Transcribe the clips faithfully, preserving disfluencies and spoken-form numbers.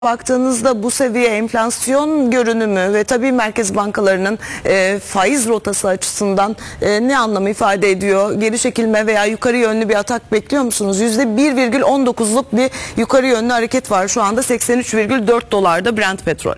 Baktığınızda bu seviye enflasyon görünümü ve tabii merkez bankalarının e, faiz rotası açısından e, ne anlamı ifade ediyor? Geri çekilme veya yukarı yönlü bir atak bekliyor musunuz? yüzde bir virgül on dokuzluk bir yukarı yönlü hareket var şu anda seksen üç virgül dört dolarda Brent petrol.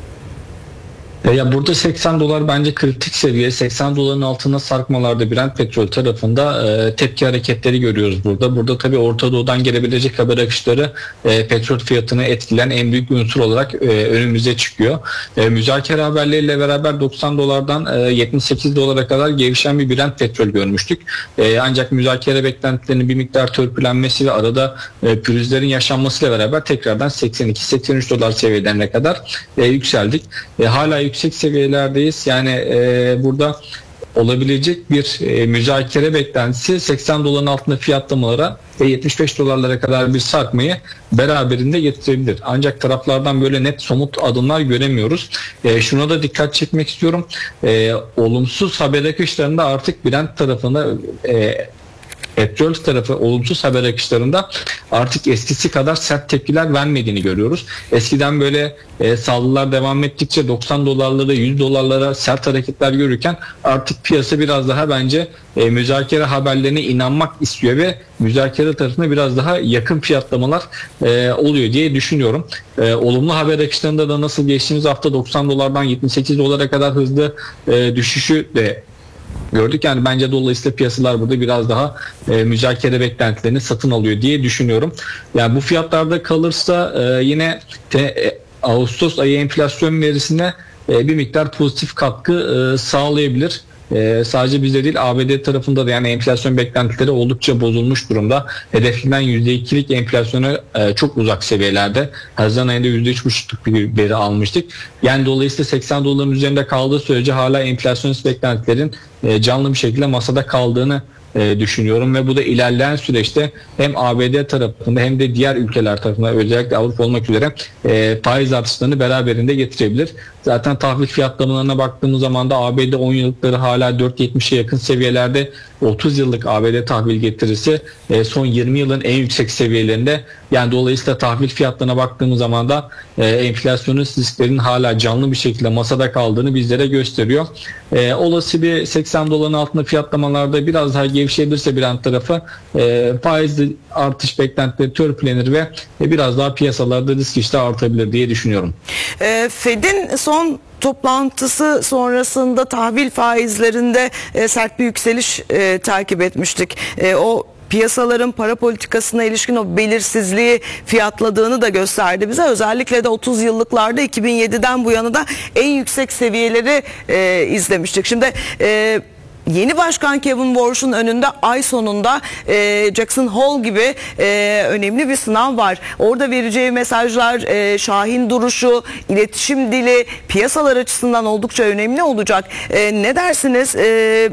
Ya burada seksen dolar bence kritik seviye. seksen doların altına sarkmalarda Brent petrol tarafında e, tepki hareketleri görüyoruz burada. Burada tabii Orta Doğu'dan gelebilecek haber akışları e, petrol fiyatını etkileyen en büyük unsur olarak e, önümüze çıkıyor. E, müzakere haberleriyle beraber doksan dolardan e, yetmiş sekiz dolara kadar gevşen bir Brent petrol görmüştük. E, ancak müzakere beklentilerinin bir miktar törpülenmesi ve arada e, pürüzlerin yaşanmasıyla beraber tekrardan seksen iki seksen üç dolar seviyelerine kadar e, yükseldik. E, hala yüksek seviyelerdeyiz. Yani e, burada olabilecek bir e, müzakere beklentisi seksen doların altında fiyatlamalara ve yetmiş beş dolarlara kadar bir sarkmayı beraberinde getirebilir. Ancak taraflardan böyle net somut adımlar göremiyoruz. E, şuna da dikkat çekmek istiyorum. E, olumsuz haber akışlarında artık Brent tarafında e, petrol tarafı olumsuz haber akışlarında artık eskisi kadar sert tepkiler vermediğini görüyoruz. Eskiden böyle e, saldırılar devam ettikçe doksan dolarlara yüz dolarlara sert hareketler görürken artık piyasa biraz daha bence e, müzakere haberlerine inanmak istiyor ve müzakere tarafına biraz daha yakın fiyatlamalar e, oluyor diye düşünüyorum. E, olumlu haber akışlarında da nasıl geçtiğimiz hafta doksan dolardan yetmiş sekiz dolara kadar hızlı e, düşüşü de gördük. Yani bence dolayısıyla piyasalar burada biraz daha e, müzakere beklentilerini satın alıyor diye düşünüyorum. Yani bu fiyatlarda kalırsa e, yine te, e, Ağustos ayı enflasyon verisine e, bir miktar pozitif katkı e, sağlayabilir. Ee, sadece bizde değil A B D tarafında da yani enflasyon beklentileri oldukça bozulmuş durumda. Hedeflenen yüzde ikilik enflasyona e, çok uzak seviyelerde. Haziran ayında yüzde üç buçukluk bir veri almıştık. Yani dolayısıyla seksen doların üzerinde kaldığı sürece hala enflasyon beklentilerin e, canlı bir şekilde masada kaldığını e, düşünüyorum ve bu da ilerleyen süreçte hem A B D tarafında hem de diğer ülkeler tarafında özellikle Avrupa olmak üzere e, faiz artışlarını beraberinde getirebilir. Zaten tahvil fiyatlamalarına baktığımız zaman da A B D on yıllıkları hala dört yetmişe yakın seviyelerde, otuz yıllık A B D tahvil getirisi e, son yirmi yılın en yüksek seviyelerinde. Yani dolayısıyla tahvil fiyatlarına baktığımız zaman da e, enflasyonun risklerinin hala canlı bir şekilde masada kaldığını bizlere gösteriyor. E, olası bir seksen doların altında fiyatlamalarda biraz daha gevşeyebilirse Brent tarafı e, faizli artış beklentileri törpülenir ve e, biraz daha piyasalarda risk işte artabilir diye düşünüyorum. E, Fed'in son toplantısı sonrasında tahvil faizlerinde e, sert bir yükseliş e, takip etmiştik. E, o piyasaların para politikasına ilişkin o belirsizliği fiyatladığını da gösterdi bize. Özellikle de otuz yıllıklarda iki bin yediden bu yana da en yüksek seviyeleri e, izlemiştik. Şimdi e, yeni başkan Kevin Warsh'un önünde ay sonunda e, Jackson Hole gibi e, önemli bir sınav var. Orada vereceği mesajlar, e, şahin duruşu, iletişim dili piyasalar açısından oldukça önemli olacak. E, ne dersiniz? E,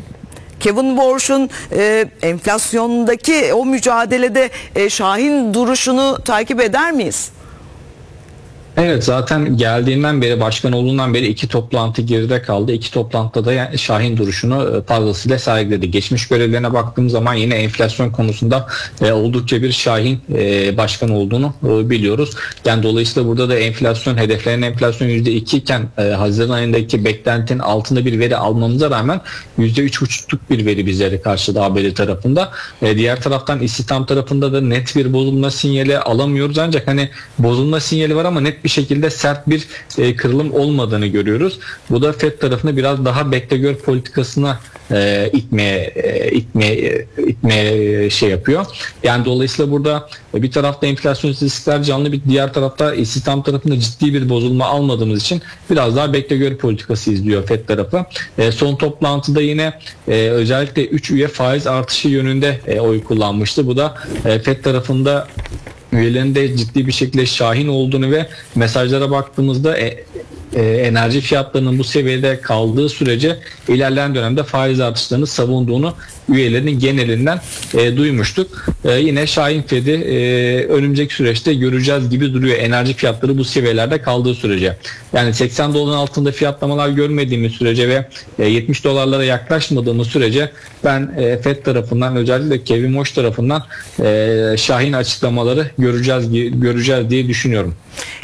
Kevin Warsh'un e, enflasyondaki o mücadelede e, şahin duruşunu takip eder miyiz? Evet, zaten geldiğinden beri, başkan olduğundan beri iki toplantı geride kaldı. İki toplantıda da yani şahin duruşunu fazlasıyla sergiledi. Geçmiş görevlerine baktığım zaman yine enflasyon konusunda e, oldukça bir şahin e, başkan olduğunu e, biliyoruz. Yani dolayısıyla burada da enflasyon, hedeflenen enflasyon yüzde iki iken e, Haziran ayındaki beklentinin altında bir veri almamıza rağmen yüzde üç buçukluk bir veri bizlere karşıladı A B D tarafında. E, diğer taraftan istihdam tarafında da net bir bozulma sinyali alamıyoruz. Ancak hani bozulma sinyali var ama net bir şekilde sert bir e, kırılım olmadığını görüyoruz. Bu da Fed tarafını biraz daha bekle gör politikasına e, itmeye e, itmeye e, itmeye şey yapıyor. Yani dolayısıyla burada bir tarafta enflasyon riskler canlı, bir diğer tarafta istihdam tarafında ciddi bir bozulma almadığımız için biraz daha bekle gör politikası izliyor Fed tarafı. E, son toplantıda yine e, özellikle üç üye faiz artışı yönünde e, oy kullanmıştı. Bu da e, Fed tarafında üyelerinde ciddi bir şekilde şahin olduğunu ve mesajlara baktığımızda e, e, enerji fiyatlarının bu seviyede kaldığı sürece ilerleyen dönemde faiz artışlarını savunduğunu üyelerinin genelinden e, duymuştuk. E, yine Şahin Fed'i e, önümüzdeki süreçte göreceğiz gibi duruyor. Enerji fiyatları bu seviyelerde kaldığı sürece. Yani seksen doların altında fiyatlamalar görmediğimiz sürece ve e, yetmiş dolarlara yaklaşmadığımız sürece ben e, Fed tarafından, özellikle Kevin Moş tarafından e, Şahin açıklamaları göreceğiz göreceğiz diye düşünüyorum.